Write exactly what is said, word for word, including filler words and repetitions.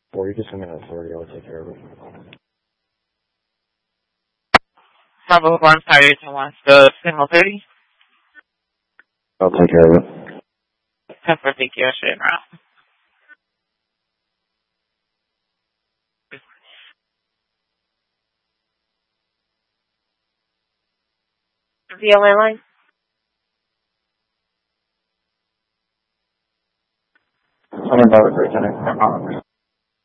Or you just send me an authority, I'll take care of it. Bravo one five eight wants the single thirty. I'll take care of it. Pepper, thank you. I should interrupt. V L A line. I'm about it right now.